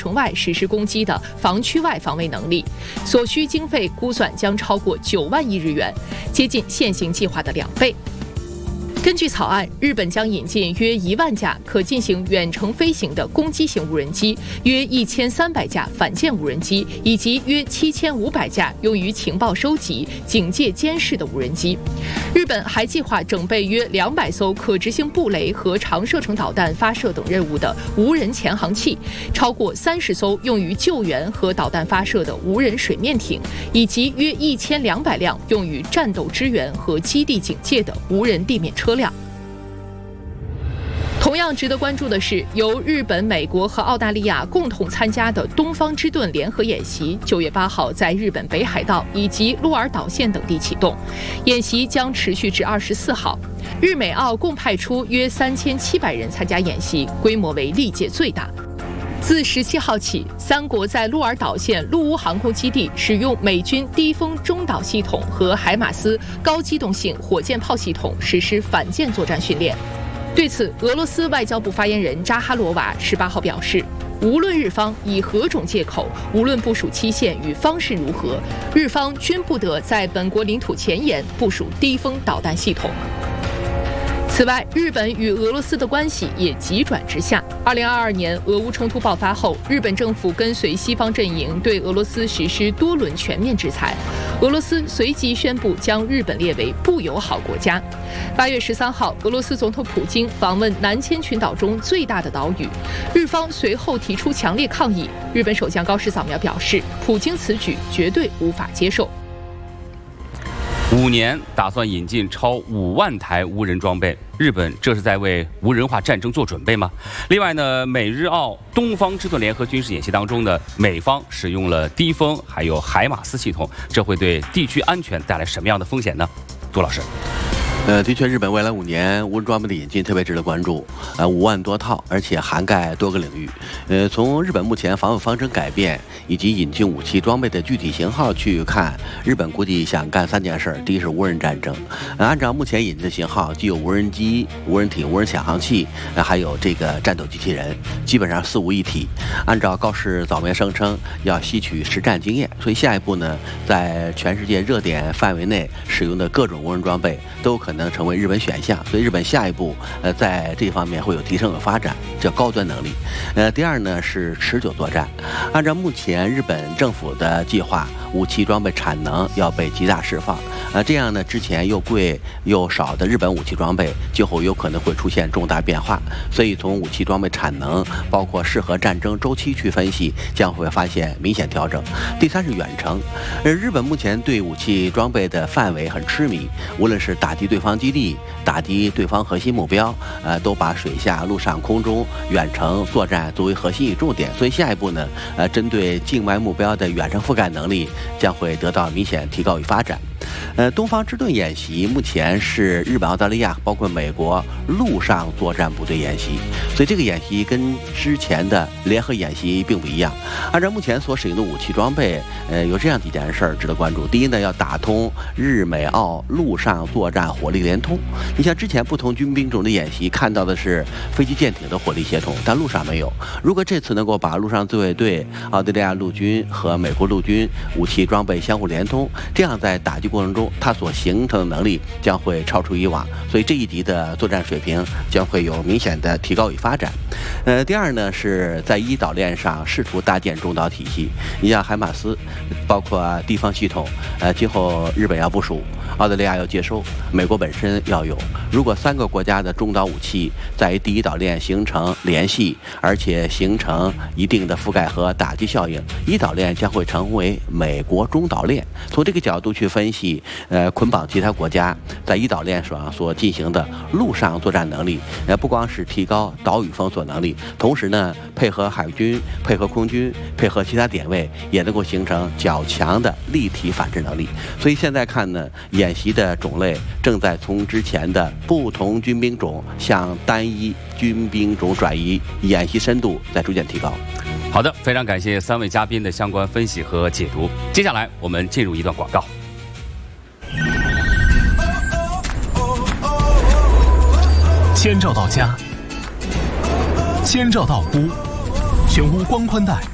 城外实施攻击的防区外防卫能力，所需经费估算将超过9万亿日元，接近现行计划的2倍。根据草案，日本将引进约1万架可进行远程飞行的攻击型无人机，约1300架反舰无人机，以及约7500架用于情报收集、警戒监视的无人机。日本还计划整备约200艘可执行布雷和长射程导弹发射等任务的无人潜航器，超过30艘用于救援和导弹发射的无人水面艇，以及约1200辆用于战斗支援和基地警戒的无人地面车辆。同样值得关注的是，由日本、美国和澳大利亚共同参加的东方之盾联合演习9月8号在日本北海道以及鹿儿岛县等地启动，演习将持续至24号。日美澳共派出约3700人参加演习，规模为历届最大。自17号起，3国在鹿儿岛县陆屋航空基地使用美军低风中导系统和海马斯高机动性火箭炮系统实施反舰作战训练。对此，俄罗斯外交部发言人扎哈罗娃18号表示，无论日方以何种借口，无论部署期限与方式如何，日方均不得在本国领土前沿部署低风导弹系统。此外，日本与俄罗斯的关系也急转直下。2022年俄乌冲突爆发后，日本政府跟随西方阵营对俄罗斯实施多轮全面制裁，俄罗斯随即宣布将日本列为不友好国家。8月13号，俄罗斯总统普京访问南千群岛中最大的岛屿，日方随后提出强烈抗议。日本首相高市早苗表示，普京此举绝对无法接受。 5年打算引进超5万台无人装备，日本这是在为无人化战争做准备吗？另外呢，美日澳东方之盾联合军事演习当中呢，美方使用了低风还有海马斯系统，这会对地区安全带来什么样的风险呢？杜老师。 的确，日本未来5年无人装备的引进特别值得关注，5万多套，而且涵盖多个领域。从日本目前防卫方针改变以及引进武器装备的具体型号去看，日本估计想干3件事：第一是无人战争，按照目前引进的型号，既有无人机、无人艇、无人潜航器，还有这个战斗机器人，基本上4无一体。按照高市早苗声称，要吸取实战经验，所以下一步呢，在全世界热点范围内使用的各种无人装备都可能成为日本选项，所以日本下一步在这方面会有提升和发展，叫高端能力。第二呢是持久作战，按照目前日本政府的计划，武器装备产能要被极大释放，这样呢之前又贵又少的日本武器装备今后有可能会出现重大变化，所以从武器装备产能包括适合战争周期去分析，将会发现明显调整。第三是远程，日本目前对武器装备的范围很痴迷，无论是打击对方基地、打击对方核心目标，都把水下、陆上、空中远程作战作为核心与重点。所以下一步呢，针对境外目标的远程覆盖能力将会得到明显提高与发展。东方之盾演习目前是日本、澳大利亚包括美国陆上作战部队演习，所以这个演习跟之前的联合演习并不一样。按照目前所使用的武器装备，有这样几件事值得关注。第一呢，要打通日美澳陆上作战火力联通。你像之前不同军兵种的演习看到的是飞机舰艇的火力协同，但陆上没有。如果这次能够把陆上自卫队、澳大利亚陆军和美国陆军武器装备相互联通，这样在打击过程中它所形成的能力将会超出以往，所以这一级的作战水平将会有明显的提高与发展。第二呢，是在一岛链上试图搭建中导体系。你像海马斯，包括地方系统，今后日本要部署，澳大利亚要接收，美国本身要有。如果3个国家的中导武器在第一岛链形成联系，而且形成一定的覆盖和打击效应，一岛链将会成为美国中导链。从这个角度去分析，捆绑其他国家在一岛链上所进行的陆上作战能力，不光是提高岛屿封锁能力，同时呢，配合海军、配合空军、配合其他点位，也能够形成较强的立体反制能力。所以现在看呢，演习的种类正在从之前的不同军兵种向单一军兵种转移，演习深度在逐渐提高。 好的，非常感谢3位嘉宾的相关分析和解读。接下来我们进入一段广告。 千兆到家，千兆到屋，全屋光宽带